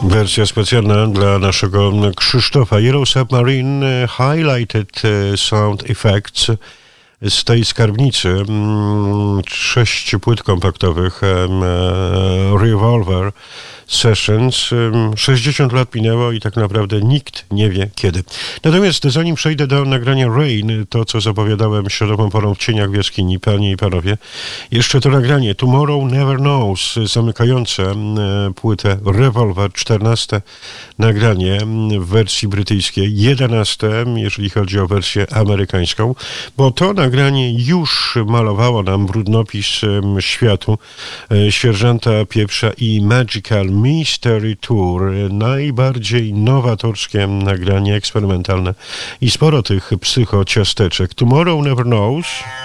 Wersja specjalna dla naszego Krzysztofa. Yellow Submarine Highlighted Sound Effects z tej skarbnicy 6 płyt kompaktowych Revolver Sessions. 60 lat minęło i tak naprawdę nikt nie wie kiedy. Natomiast zanim przejdę do nagrania Rain, to co zapowiadałem środową porą w cieniach w jaskini, panie i panowie, jeszcze to nagranie Tomorrow Never Knows, zamykające płytę Revolver, 14 nagranie w wersji brytyjskiej, 11 jeżeli chodzi o wersję amerykańską, bo to nagranie już malowało nam brudnopis światu Sierżanta Pieprza i Magical Mystery Tour. Najbardziej nowatorskie nagranie eksperymentalne i sporo tych psychociasteczek. Tomorrow Never Knows.